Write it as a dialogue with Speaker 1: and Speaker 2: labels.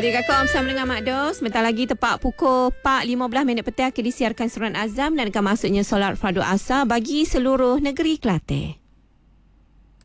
Speaker 1: Adik kakak bersama dengan Mak Dos. Sebentar lagi tepat pukul 4.15 petang akan disiarkan surat azam dan akan masuknya solat fardu asar bagi seluruh negeri Kelantan.